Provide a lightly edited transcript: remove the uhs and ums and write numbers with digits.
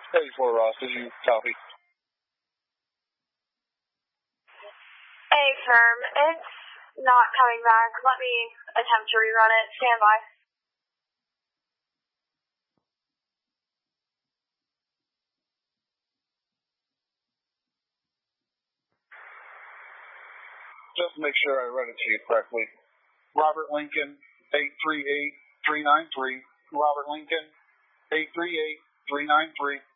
34 Ross, did you copy? Hey, firm. It's not coming back. Let me attempt to rerun it. Stand by. Just make sure I read it to you correctly. Robert Lincoln, 838-393. Robert Lincoln, 838-393.